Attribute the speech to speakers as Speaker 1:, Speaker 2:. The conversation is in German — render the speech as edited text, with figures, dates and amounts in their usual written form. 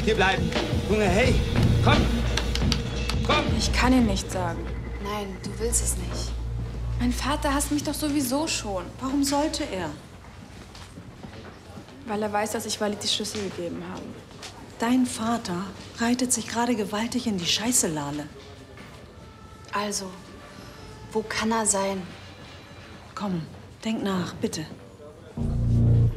Speaker 1: Hier bleiben. Junge, hey, komm. Komm.
Speaker 2: Ich kann ihn nicht sagen.
Speaker 3: Nein, du willst es nicht.
Speaker 2: Mein Vater hasst mich doch sowieso schon.
Speaker 4: Warum sollte er?
Speaker 2: Weil er weiß, dass ich Walid die Schlüssel gegeben habe.
Speaker 4: Dein Vater reitet sich gerade gewaltig in die Scheiße, Lale.
Speaker 3: Also, wo kann er sein?
Speaker 4: Komm, denk nach, bitte.